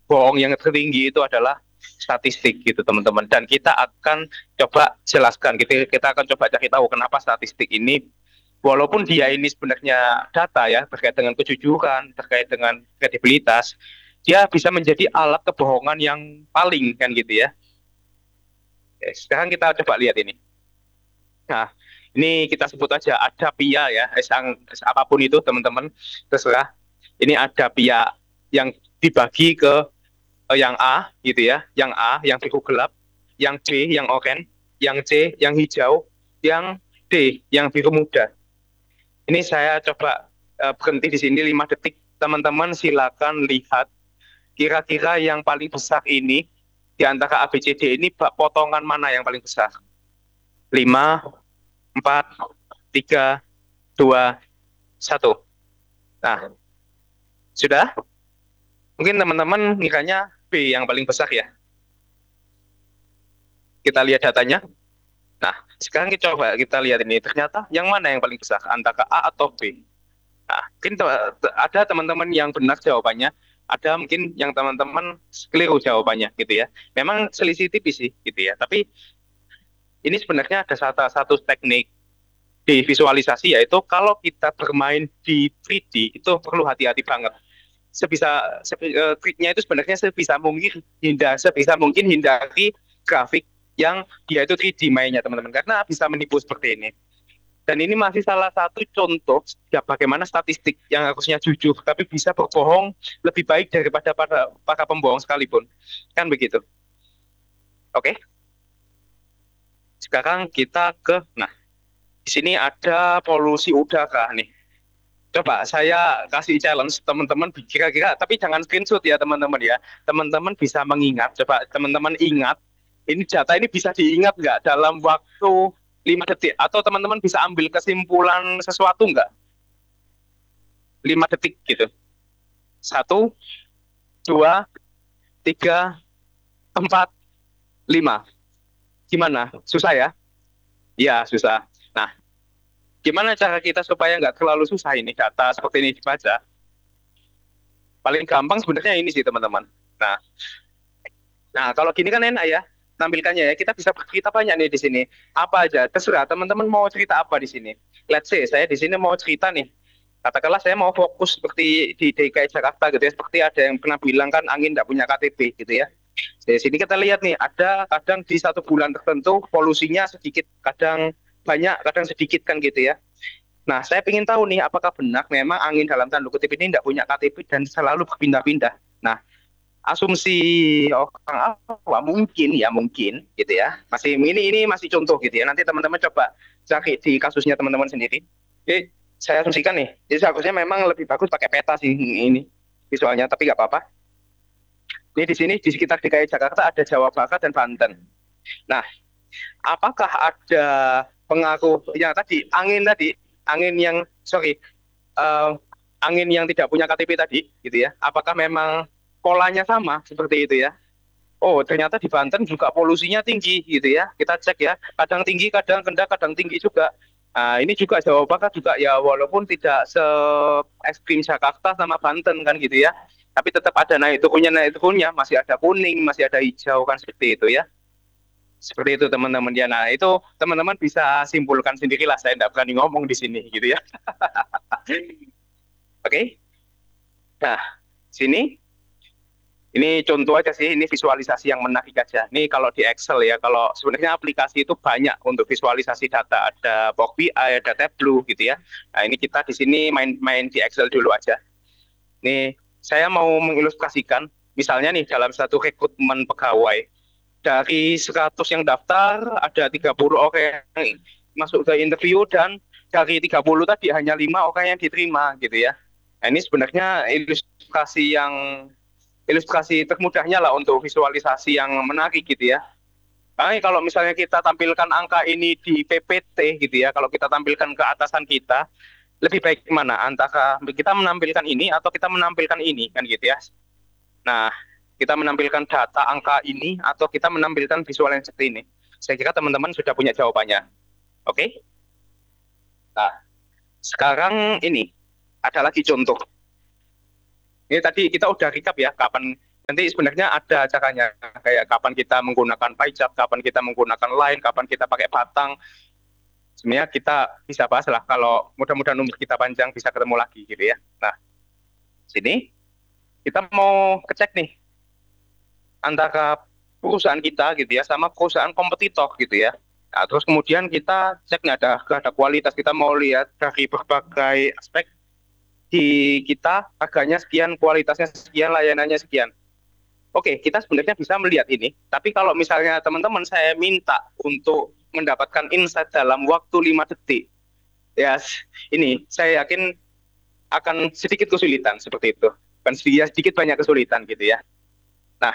bohong yang tertinggi itu adalah statistik gitu teman-teman. Dan kita akan coba jelaskan gitu, kita akan coba cari tahu kenapa statistik ini, walaupun dia ini sebenarnya data ya, terkait dengan kejujuran, terkait dengan kredibilitas, dia bisa menjadi alat kebohongan yang paling kan gitu ya. Oke, sekarang kita coba lihat ini. Nah, ini kita sebut aja ada pia ya, apapun itu teman-teman, terserah. Ini ada pia yang dibagi ke yang A gitu ya, yang A yang biru gelap, yang B yang oranye, yang C yang hijau, yang D yang biru muda. Ini saya coba berhenti di sini 5 detik. Teman-teman silakan lihat kira-kira yang paling besar ini di antara A, B, C, D ini potongan mana yang paling besar? 5, 4, 3, 2, 1. Nah, sudah? Mungkin teman-teman ngiranya B yang paling besar ya. Kita lihat datanya. Nah, sekarang kita coba kita lihat ini. Ternyata yang mana yang paling besar? Antara A atau B? Nah, mungkin ada teman-teman yang benar jawabannya, ada mungkin yang teman-teman keliru jawabannya gitu ya. Memang selisih tipis sih gitu ya. Tapi ini sebenarnya ada satu teknik di visualisasi, yaitu kalau kita bermain di 3D itu perlu hati-hati banget. Triknya itu sebenarnya sebisa mungkin hindari grafik yang dia itu 3D mainnya teman-teman, karena bisa menipu seperti ini. Dan ini masih salah satu contoh ya bagaimana statistik yang harusnya jujur tapi bisa berbohong lebih baik daripada para pembohong sekalipun. Kan begitu. Oke. Sekarang kita nah, di sini ada polusi udara nih. Coba saya kasih challenge teman-teman kira-kira, tapi jangan screenshot ya teman-teman ya. Teman-teman bisa mengingat, coba teman-teman ingat, ini data ini bisa diingat nggak dalam waktu 5 detik, atau teman-teman bisa ambil kesimpulan sesuatu nggak? 5 detik gitu. 1, 2, 3, 4, 5. Gimana? Susah ya? Ya, susah. Nah, gimana cara kita supaya nggak terlalu susah ini data seperti ini dibaca? Paling gampang sebenarnya ini sih teman-teman. Nah, kalau gini kan enak ya tampilkannya ya. Kita bisa bercerita banyak nih di sini. Apa aja, terserah teman-teman mau cerita apa di sini. Let's say saya di sini mau cerita nih. Katakanlah saya mau fokus seperti di DKI Jakarta gitu ya. Seperti ada yang pernah bilang kan angin tidak punya KTP gitu ya. Di sini kita lihat nih, ada kadang di satu bulan tertentu polusinya sedikit, kadang banyak, kadang sedikit kan gitu ya. Nah, saya ingin tahu nih, apakah benar memang angin dalam tanda kutip ini tidak punya KTP dan selalu berpindah-pindah. Nah, asumsi orang awam mungkin ya mungkin gitu ya. Ini masih contoh gitu ya. Nanti teman-teman coba cari di kasusnya teman-teman sendiri. Jadi saya asumsikan nih, jadi seharusnya memang lebih bagus pakai peta sih ini visualnya, tapi nggak apa-apa. Ini di sini di sekitar DKI Jakarta ada Jawa Barat dan Banten. Nah, apakah ada pengaruh yang tadi angin yang uh, angin yang tidak punya KTP tadi gitu ya? Apakah memang polanya sama seperti itu ya? Oh, ternyata di Banten juga polusinya tinggi gitu ya. Kita cek ya, kadang tinggi, kadang rendah, kadang tinggi juga. Nah, ini juga Jawa Barat juga ya, walaupun tidak se ekstrim Jakarta sama Banten kan gitu ya. Tapi tetap ada naik turunnya, masih ada kuning, masih ada hijau kan seperti itu ya. Seperti itu teman-teman ya. Nah, itu teman-teman bisa simpulkan sendirilah. Saya tidak berani ngomong di sini gitu ya. Oke. Nah, sini ini contoh aja sih, ini visualisasi yang menarik aja. Ini kalau di Excel ya, kalau sebenarnya aplikasi itu banyak untuk visualisasi data. Ada Power BI, ada Tableau gitu ya. Nah, ini kita di sini main-main di Excel dulu aja. Nih, saya mau mengilustrasikan, misalnya nih dalam satu rekrutmen pegawai, dari 100 yang daftar, ada 30 orang yang masuk ke interview, dan dari 30 tadi hanya 5 orang yang diterima gitu ya. Nah, ini sebenarnya ilustrasi termudahnya lah untuk visualisasi yang menarik gitu ya. Nah, kalau misalnya kita tampilkan angka ini di PPT gitu ya, kalau kita tampilkan ke atasan kita, lebih baik mana? Antara kita menampilkan ini atau kita menampilkan ini kan gitu ya. Nah, kita menampilkan data angka ini atau kita menampilkan visual yang seperti ini. Saya kira teman-teman sudah punya jawabannya. Oke? Nah, sekarang ini ada lagi contoh. Ini tadi kita udah recap ya, kapan Nanti sebenarnya ada caranya, kayak kapan kita menggunakan pie chart, kapan kita menggunakan line, kapan kita pakai batang. Sebenarnya kita bisa bahas lah kalau mudah-mudahan umur kita panjang bisa ketemu lagi gitu ya. Nah, sini kita mau ngecek nih antara perusahaan kita gitu ya sama perusahaan kompetitor gitu ya. Nah, terus kemudian kita cek nih ada kualitas, kita mau lihat dari berbagai aspek di kita, harganya sekian, kualitasnya sekian, layanannya sekian. Oke, kita sebenarnya bisa melihat ini, tapi kalau misalnya teman-teman saya minta untuk mendapatkan insight dalam waktu 5 detik, ya ini saya yakin akan sedikit kesulitan seperti itu. Kan sedikit, sedikit banyak kesulitan gitu ya. Nah,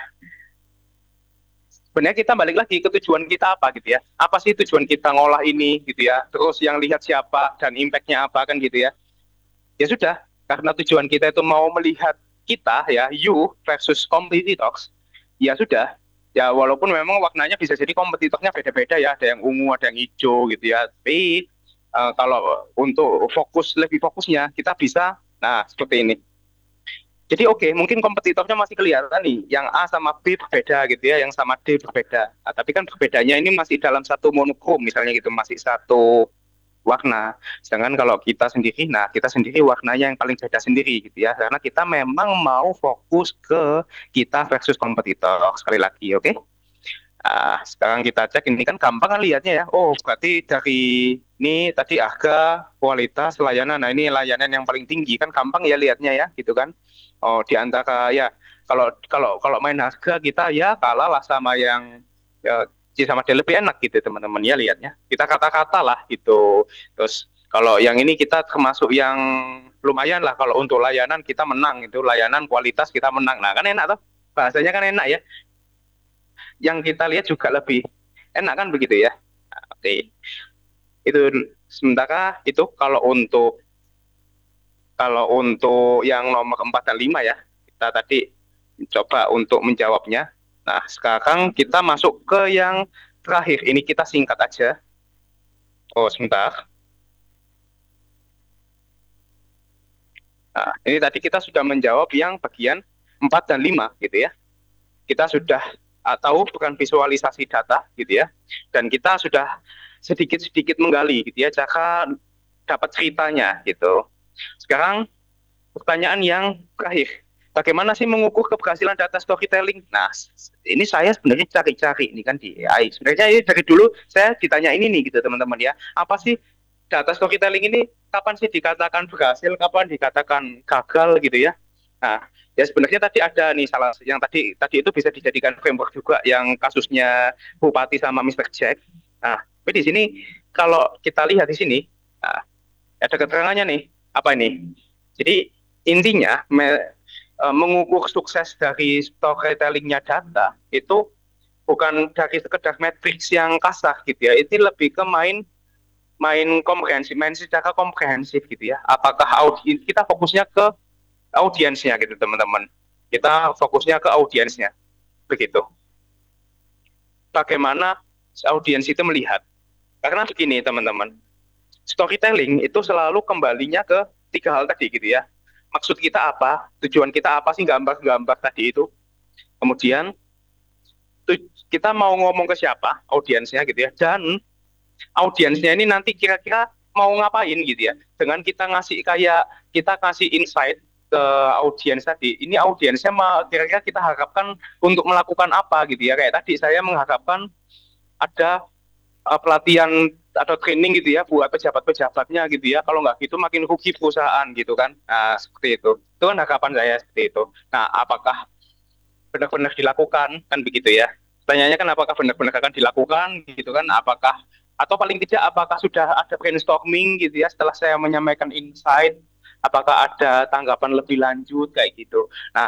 sebenarnya kita balik lagi ke tujuan kita apa gitu ya. Apa sih tujuan kita ngolah ini gitu ya. Terus yang lihat siapa dan impactnya apa kan gitu ya. Ya sudah, karena tujuan kita itu mau melihat kita ya, you versus competitors, ya sudah. Ya walaupun memang warnanya bisa jadi kompetitornya beda-beda ya, ada yang ungu, ada yang hijau gitu ya. Tapi kalau untuk fokus lebih fokusnya kita bisa, nah seperti ini. Jadi oke, mungkin kompetitornya masih kelihatan nih, yang A sama B berbeda gitu ya, yang sama D berbeda. Nah, tapi kan berbedanya ini masih dalam satu monokrom misalnya gitu, masih satu warna. Sedangkan kalau kita sendiri, nah kita sendiri warnanya yang paling beda sendiri gitu ya, karena kita memang mau fokus ke kita versus kompetitor. Sekali lagi, oke? Sekarang kita cek ini kan gampang kan lihatnya ya. Oh, berarti dari ini tadi harga, kualitas, layanan. Nah, ini layanan yang paling tinggi kan gampang ya lihatnya ya, gitu kan. Oh, di antara ya kalau kalau kalau main harga kita ya kalah lah sama yang ya, sama dia lebih enak gitu teman-teman ya lihatnya. Kita kata-kata lah gitu. Terus kalau yang ini kita termasuk yang lumayan lah kalau untuk layanan kita menang itu, layanan kualitas kita menang. Nah, kan enak tuh. Bahasanya kan enak ya, yang kita lihat juga lebih enak kan begitu ya. Nah, oke, itu sementara itu kalau untuk yang nomor 4 dan 5 ya, kita tadi coba untuk menjawabnya. Nah, sekarang kita masuk ke yang terakhir. Ini kita singkat aja. Oh, sebentar. Nah, ini tadi kita sudah menjawab yang bagian 4 dan 5 gitu ya. Kita sudah tahu bukan visualisasi data gitu ya. Dan kita sudah sedikit-sedikit menggali gitu ya cara dapat ceritanya gitu. Sekarang pertanyaan yang terakhir. Bagaimana sih mengukur keberhasilan data storytelling? Nah, ini saya sebenarnya cari-cari ini kan di AI. Sebenarnya ini dari dulu saya ditanya ini nih gitu teman-teman ya. Apa sih data storytelling ini? Kapan sih dikatakan berhasil? Kapan dikatakan gagal gitu ya? Nah, ya sebenarnya tadi ada nih salah yang tadi tadi itu bisa dijadikan framework juga yang kasusnya Bupati sama Mr. Jack. Nah, tapi di sini kalau kita lihat di sini, nah, ada keterangannya nih. Apa ini? Jadi intinya mengukur sukses dari storytellingnya data itu bukan dari sekedar matriks yang kasar gitu ya. Ini lebih ke main main komprehensif, main secara komprehensif gitu ya. Apakah kita fokusnya ke audiensnya gitu teman-teman. Kita fokusnya ke audiensnya begitu. Bagaimana audiens itu melihat? Karena begini teman-teman, storytelling itu selalu kembalinya ke tiga hal tadi gitu ya. Maksud kita apa? Tujuan kita apa sih gambar-gambar tadi itu? Kemudian kita mau ngomong ke siapa? Audiensnya gitu ya. Dan audiensnya ini nanti kira-kira mau ngapain gitu ya. Dengan kita ngasih kayak kita kasih insight ke audiens tadi. Ini audiensnya kira-kira kita harapkan untuk melakukan apa gitu ya. Kayak tadi saya mengharapkan ada pelatihan atau training gitu ya buat pejabat-pejabatnya gitu ya. Kalau nggak gitu makin rugi perusahaan gitu kan. Nah, seperti itu. Itu kan harapan saya seperti itu. Nah, apakah benar-benar dilakukan kan begitu ya. Pertanyaannya kan apakah benar-benar akan dilakukan gitu kan? Apakah atau paling tidak apakah sudah ada brainstorming gitu ya setelah saya menyampaikan insight, apakah ada tanggapan lebih lanjut kayak gitu. Nah,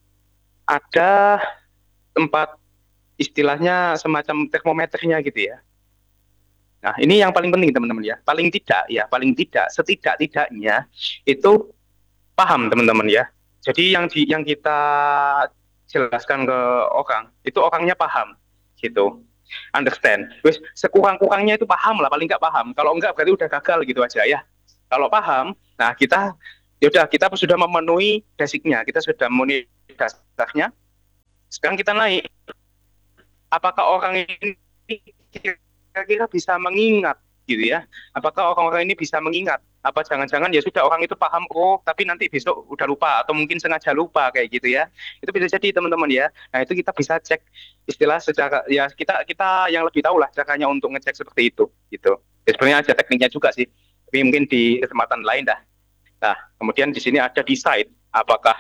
ada tempat istilahnya semacam termometernya gitu ya. Nah, ini yang paling penting teman-teman ya. Paling tidak setidak-tidaknya itu paham teman-teman ya. Jadi yang kita jelaskan ke orang, itu orangnya paham gitu. Understand. Wis sekurang-kurangnya itu paham lah, paling nggak paham. Kalau enggak berarti udah gagal gitu aja ya. Kalau paham, nah kita sudah memenuhi basicnya, kita sudah memenuhi dasarnya. Sekarang kita naik, apakah orang ini kira-kira bisa mengingat gitu ya? Apakah orang-orang ini bisa mengingat? Apa jangan-jangan ya sudah orang itu paham, oh tapi nanti besok udah lupa atau mungkin sengaja lupa kayak gitu ya? Itu bisa jadi teman-teman ya. Nah itu kita bisa cek istilah secara ya kita kita yang lebih tahu lah caranya untuk ngecek seperti itu gitu. Ya, sebenarnya ada tekniknya juga sih, tapi mungkin di kesempatan lain dah. Nah kemudian di sini ada decide apakah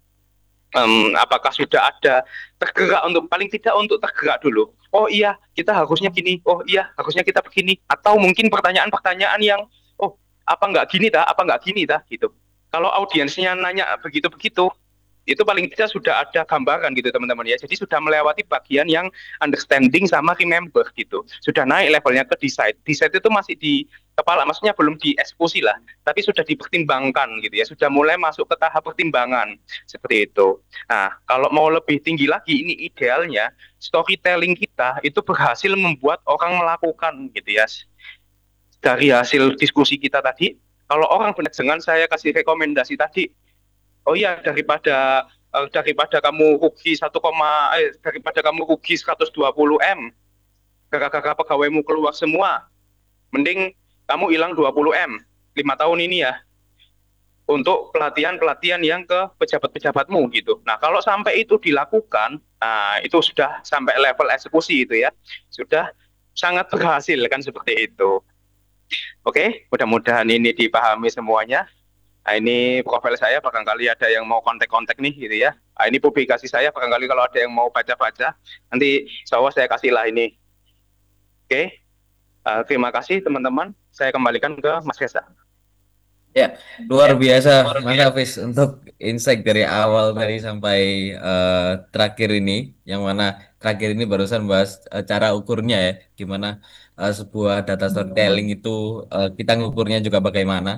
apakah sudah ada tergerak untuk paling tidak untuk tergerak dulu. Oh iya, kita harusnya gini. Oh iya, harusnya kita begini. Atau mungkin pertanyaan-pertanyaan yang oh apa nggak gini dah, apa nggak gini dah gitu. Kalau audiensnya nanya begitu-begitu, itu paling tidak sudah ada gambaran gitu teman-teman ya. Jadi sudah melewati bagian yang understanding sama remember gitu. Sudah naik levelnya ke decide. Decide itu masih di kepala, maksudnya belum dieksekusi lah, tapi sudah dipertimbangkan gitu ya. Sudah mulai masuk ke tahap pertimbangan seperti itu. Nah, kalau mau lebih tinggi lagi, ini idealnya storytelling kita itu berhasil membuat orang melakukan gitu ya. Dari hasil diskusi kita tadi, kalau orang benar dengan saya kasih rekomendasi tadi, oh iya daripada kamu rugi daripada kamu rugi 120 M gara-gara pegawaimu keluar semua, mending kamu hilang 20 M 5 tahun ini ya untuk pelatihan-pelatihan yang ke pejabat-pejabatmu gitu. Nah, kalau sampai itu dilakukan, nah itu sudah sampai level eksekusi itu ya. Sudah sangat berhasil kan seperti itu. Oke, mudah-mudahan ini dipahami semuanya. Nah, ini profil saya, barangkali ada yang mau kontak-kontak nih gitu ya. Nah, ini publikasi saya, barangkali kalau ada yang mau baca-baca, nanti insya Allah saya kasih lah ini. Oke, terima kasih teman-teman. Saya kembalikan ke Mas Reza. Ya, luar Ya, biasa luar Mas biasa. Hafiz untuk insight dari awal tadi sampai eh, terakhir ini, yang mana terakhir ini barusan bahas cara ukurnya ya, gimana sebuah data storytelling itu kita ngukurnya juga bagaimana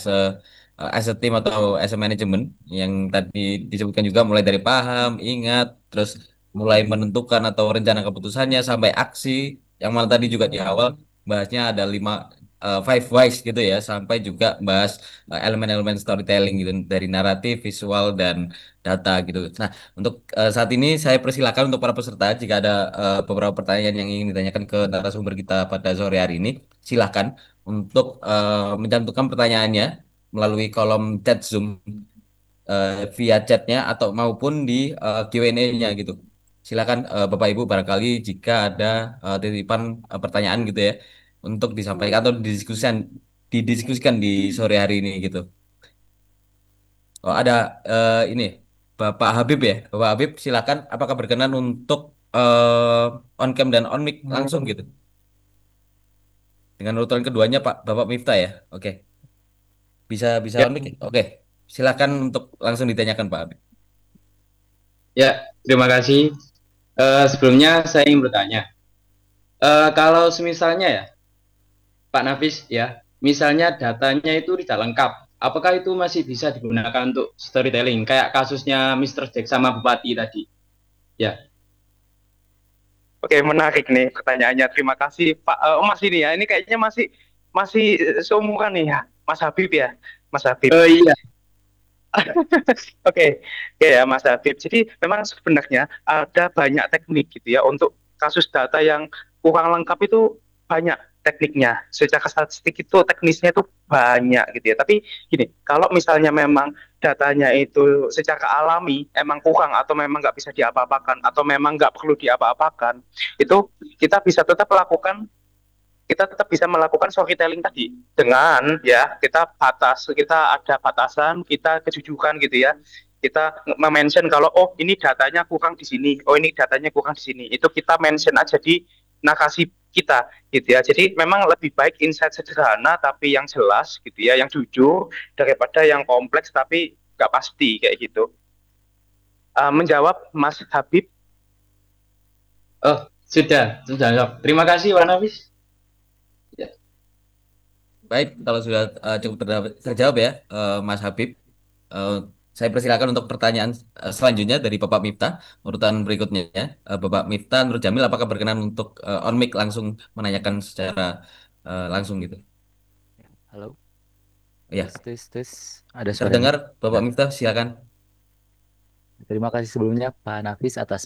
as a team atau as a management yang tadi disebutkan juga mulai dari paham, ingat, terus mulai menentukan atau rencana keputusannya sampai aksi, yang mana tadi juga di awal bahasnya ada five whys gitu ya, sampai juga bahas elemen-elemen storytelling gitu dari naratif, visual dan data gitu. Nah, untuk saat ini saya persilakan untuk para peserta jika ada beberapa pertanyaan yang ingin ditanyakan ke narasumber kita pada sore hari ini, silakan untuk mencantumkan pertanyaannya melalui kolom chat Zoom via chatnya atau maupun di Q&A-nya gitu. Silakan Bapak Ibu barangkali jika ada titipan pertanyaan gitu ya untuk disampaikan atau didiskusikan di sore hari ini gitu. Oh, ada ini Bapak Habib ya. Bapak Habib silakan apakah berkenan untuk on cam dan on mic langsung gitu. Dengan urutan keduanya Pak Bapak Miftah ya. Oke. Bisa bisa Ya, on mic ya? Oke. Silakan untuk langsung ditanyakan Pak Habib. ya, terima kasih. Sebelumnya saya ingin bertanya, kalau semisalnya ya, Pak Nafis ya, misalnya datanya itu tidak lengkap, apakah itu masih bisa digunakan untuk storytelling, kayak kasusnya Mister Jack sama Bupati tadi? Ya, Oke, menarik nih pertanyaannya. Terima kasih Pak Mas ini ya. Ini kayaknya masih masih seumuran nih ya, Mas Habib ya, Mas Habib. iya, Oke, oke ya Mas Habib. Jadi memang sebenarnya ada banyak teknik gitu ya untuk kasus data yang kurang lengkap itu banyak tekniknya. Secara statistik itu teknisnya itu banyak gitu ya. Tapi gini, kalau misalnya memang datanya itu secara alami emang kurang atau memang nggak bisa diapa-apakan atau memang nggak perlu diapa-apakan, itu kita bisa tetap melakukan kita tetap bisa melakukan storytelling tadi dengan ya kita ada batasan kita kejujuran gitu ya kita mention kalau oh ini datanya kurang di sini oh ini datanya kurang di sini itu kita mention aja di narasi kita gitu ya jadi memang lebih baik insight sederhana tapi yang jelas gitu ya yang jujur daripada yang kompleks tapi nggak pasti kayak gitu. Menjawab Mas Habib. oh sudah. Terima kasih, Pak Nafis. Ya, Baik, kalau sudah cukup terjawab ya, Mas Habib. Eh, saya persilakan untuk pertanyaan selanjutnya dari Bapak Miftah. Urutan berikutnya, Bapak Miftah Nur Jamil, apakah berkenan untuk on mic langsung menanyakan secara langsung gitu? Halo, Ya, tes. Ada suara terdengar nggak? Bapak Nah, Miftah, silakan. terima kasih sebelumnya Pak Nafis atas